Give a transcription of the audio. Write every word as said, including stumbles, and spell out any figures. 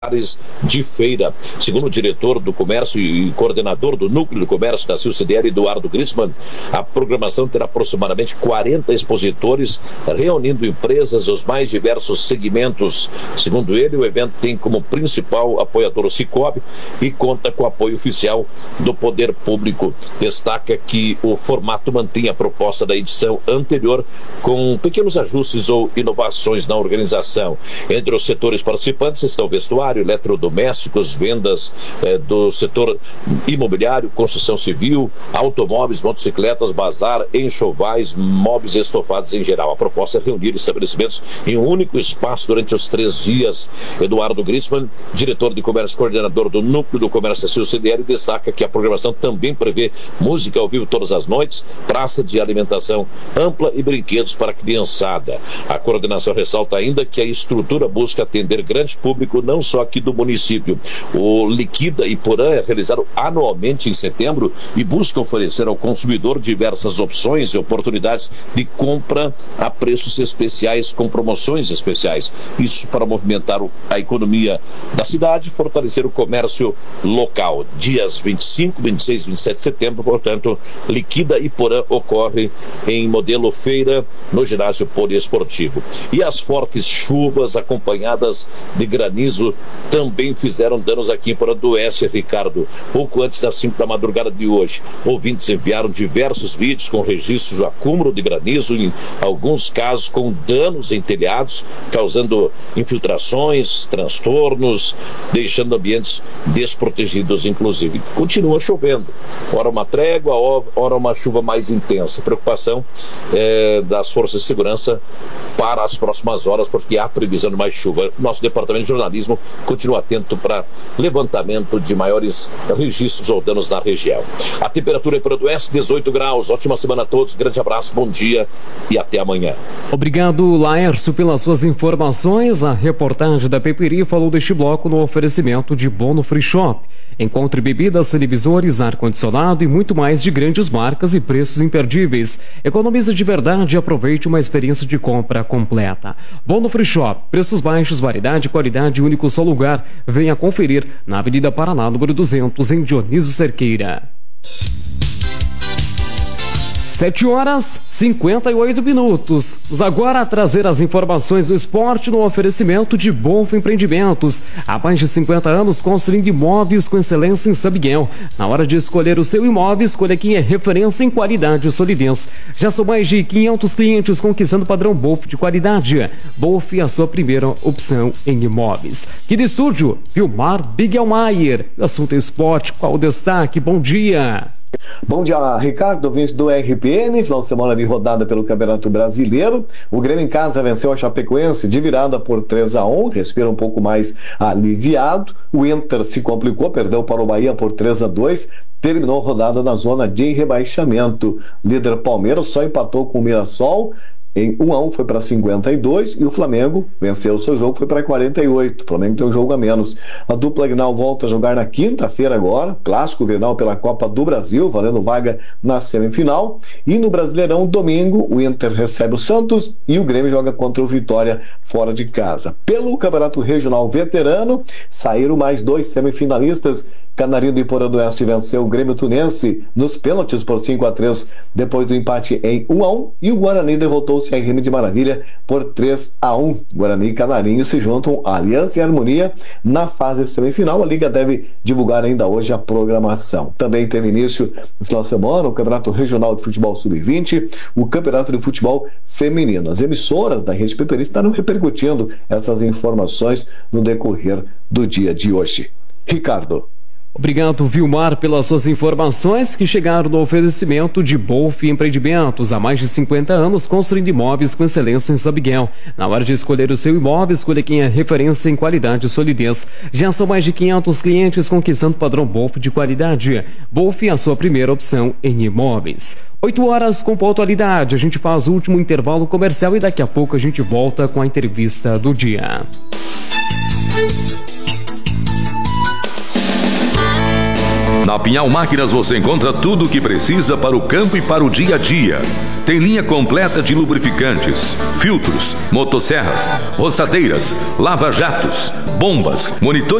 de feira. Segundo o diretor do comércio e coordenador do núcleo do comércio da C D L, Eduardo Grissmann, a programação terá aproximadamente quarenta expositores, reunindo empresas dos mais diversos segmentos. Segundo ele, o evento tem como principal apoiador o Cicobi e conta com o apoio oficial do Poder Público. Destaca que o formato mantém a proposta da edição anterior, com pequenos ajustes ou inovações na organização. Entre os setores participantes estão o vestuário, eletrodomésticos, vendas eh, do setor imobiliário, construção civil, automóveis, motocicletas, bazar, enxovais, móveis estofados em geral. A proposta é reunir estabelecimentos em um único espaço durante os três dias. Eduardo Grissmann, diretor de comércio e coordenador do núcleo do comércio da C D L, destaca que a programação também prevê música ao vivo todas as noites, praça de alimentação ampla e brinquedos para a criançada. A coordenação ressalta ainda que a estrutura busca atender grande público, não só aqui do município. O Liquida Iporã é realizado anualmente em setembro e busca oferecer ao consumidor diversas opções e oportunidades de compra a preços especiais com promoções especiais. Isso para movimentar a economia da cidade e fortalecer o comércio local. Dias vinte e cinco, vinte e seis e vinte e sete de setembro, portanto, Liquida Iporã ocorre em modelo feira no ginásio poliesportivo. E as fortes chuvas acompanhadas de granizo também fizeram danos aqui em Porã do Oeste, Ricardo. Pouco antes das cinco da madrugada de hoje, ouvintes enviaram diversos vídeos com registros do acúmulo de granizo, em alguns casos com danos em telhados, causando infiltrações, transtornos, deixando ambientes desprotegidos, inclusive. Continua chovendo. Ora uma trégua, ora uma chuva mais intensa. Preocupação é, das forças de segurança para as próximas horas, porque há previsão de mais chuva. Nosso departamento de jornalismo continua atento para levantamento de maiores registros ou danos na região. A temperatura em Porã do Oeste, dezoito graus. Ótima semana a todos. Grande abraço, bom dia e até amanhã. Obrigado, Laércio, pelas suas informações. A reportagem da Peperi falou deste bloco no oferecimento de Bono Free Shop. Encontre bebidas, televisores, ar-condicionado e muito mais de grandes marcas e preços imperdíveis. Economize de verdade e aproveite uma experiência de compra completa. Bono Free Shop, preços baixos, variedade, qualidade, único só lugar. Venha conferir na Avenida Paraná, número duzentos, em Dionísio Cerqueira. sete horas e cinquenta e oito minutos. Vamos agora trazer as informações do esporte no oferecimento de Bonfim Empreendimentos. Há mais de cinquenta anos construindo imóveis com excelência em São Miguel. Na hora de escolher o seu imóvel, escolha quem é referência em qualidade e solidez. Já são mais de quinhentos clientes conquistando o padrão Bonfim de qualidade. Bonfim, a sua primeira opção em imóveis. Aqui no estúdio, Vilmar Bigelmaier. O assunto é esporte. Qual o destaque? Bom dia. Bom dia, Ricardo, ouvinte do R P N, final de semana de rodada pelo Campeonato Brasileiro. O Grêmio em casa venceu a Chapecoense de virada por três a um, respira um pouco mais aliviado. O Inter se complicou, perdeu para o Bahia por três a dois, terminou a rodada na zona de rebaixamento. Líder Palmeiras só empatou com o Mirassol. Em um a um foi para cinquenta e dois e o Flamengo venceu o seu jogo, foi para quarenta e oito. O Flamengo tem um jogo a menos. A dupla Grenal volta a jogar na quinta-feira agora, clássico Grenal pela Copa do Brasil, valendo vaga na semifinal. E no Brasileirão, domingo, o Inter recebe o Santos e o Grêmio joga contra o Vitória fora de casa. Pelo Campeonato Regional Veterano, saíram mais dois semifinalistas. Canarinho do Iporã do Oeste venceu o Grêmio Tunense nos pênaltis por cinco a três, depois do empate em um a um, e o Guarani derrotou o C R M de Maravilha por três a um. Guarani e Canarinho se juntam à Aliança e Harmonia na fase semifinal. A Liga deve divulgar ainda hoje a programação. Também teve início no final de semana o Campeonato Regional de Futebol sub vinte, o Campeonato de Futebol Feminino. As emissoras da Rede Peperi estarão repercutindo essas informações no decorrer do dia de hoje. Ricardo. Obrigado, Vilmar, pelas suas informações que chegaram no oferecimento de Bonfim Empreendimentos. Há mais de cinquenta anos construindo imóveis com excelência em São Miguel. Na hora de escolher o seu imóvel, escolha quem é referência em qualidade e solidez. Já são mais de quinhentos clientes conquistando o padrão Bonfim de qualidade. Bonfim, a sua primeira opção em imóveis. oito horas com pontualidade. A gente faz o último intervalo comercial e daqui a pouco a gente volta com a entrevista do dia. Na Pinhal Máquinas você encontra tudo o que precisa para o campo e para o dia a dia. Tem linha completa de lubrificantes, filtros, motosserras, roçadeiras, lava-jatos, bombas, monitores